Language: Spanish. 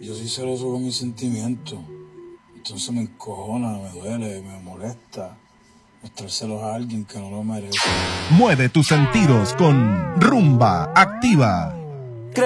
Yo soy celoso con mis sentimientos. Entonces me encojona, me duele, me molesta mostrar celos a alguien que no lo merece. Mueve tus sentidos con Rumba Activa.